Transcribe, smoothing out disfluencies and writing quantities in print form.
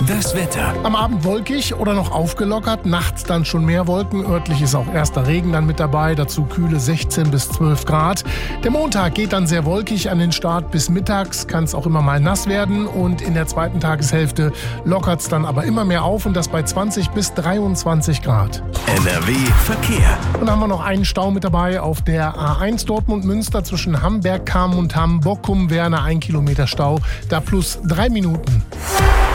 Das Wetter. Am Abend wolkig oder noch aufgelockert, nachts dann schon mehr Wolken. Örtlich ist auch erster Regen dann mit dabei, dazu kühle 16 bis 12 Grad. Der Montag geht dann sehr wolkig an den Start bis mittags, kann es auch immer mal nass werden und in der zweiten Tageshälfte lockert es dann aber immer mehr auf und das bei 20 bis 23 Grad. NRW Verkehr. Und dann haben wir noch einen Stau mit dabei auf der A1 Dortmund-Münster zwischen Hamberg, Kamen und Hamm, Bockum, Werne, 1 Kilometer Stau, da plus 3 Minuten.